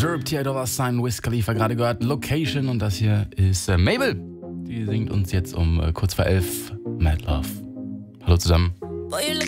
Jerb, T.I. Sign, Wiz Khalifa gerade gehört, Location und das hier ist Mabel. Die singt uns jetzt um kurz vor 11 Mad Love. Hallo zusammen.